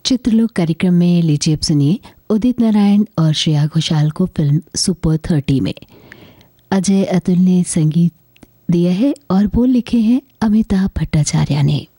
चित्रलोक कार्यक्रम में लीजिए अब सुनिए उदित नारायण और श्रेया घोषाल को फिल्म सुपर 30 में। अजय अतुल ने संगीत दिया है और बोल लिखे हैं अमिताभ भट्टाचार्य ने।